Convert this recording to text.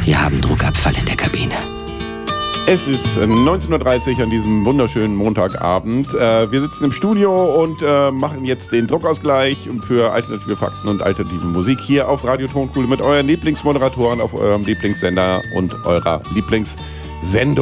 Wir haben Druckabfall in der Kabine. Es ist 19:30 Uhr an diesem wunderschönen Montagabend. Wir sitzen im Studio und machen jetzt den Druckausgleich für alternative Fakten und alternative Musik hier auf Radio Tonkuhle mit euren Lieblingsmoderatoren auf eurem Lieblingssender und eurer Lieblingssendung.